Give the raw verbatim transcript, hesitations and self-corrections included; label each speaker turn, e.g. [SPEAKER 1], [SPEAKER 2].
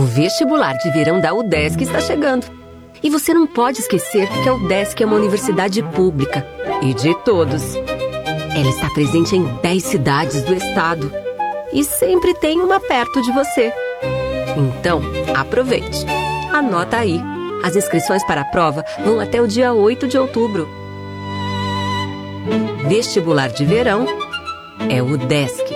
[SPEAKER 1] vestibular de verão da UDESC está chegando. E você não pode esquecer que a UDESC é uma universidade pública e de todos. Ela está presente em dez cidades do estado e sempre tem uma perto de você. Então, aproveite. Anota aí. As inscrições para a prova vão até o dia oito de outubro. Vestibular de verão é UDESC.